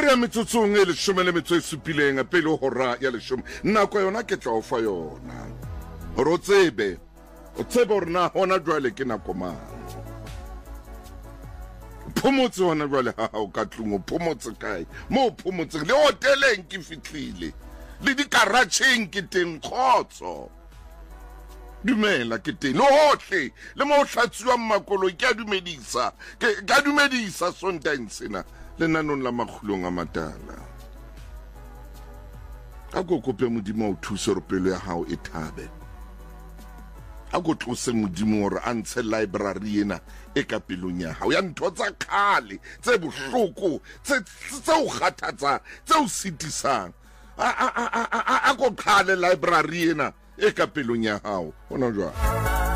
Area metsotsong e 17 pele ho hora ya 10 nako yona ke tla o fa yona hore o tsebe hore na hona jwale ke nako mang phomotse hona jwale ha o ka tlung o phomotse kae mo phomotse le hoteleng ke fitlile le dikaracheng ke teng khotso dumela ke teng lo hohle le mo hlatsiwa makolo ke a dumedisa Sontaine sena le nanong la makhulong a matala a go kope modimo o thuse re pelo ya hao e thabe a go tlose modimo hore a ntshe library ena e ka pelong ya hao ya ntho tsa khale tse bohloko tse o kgathatsa tse o sitisang a go khale library ena e ka pelong ya hao hona jwang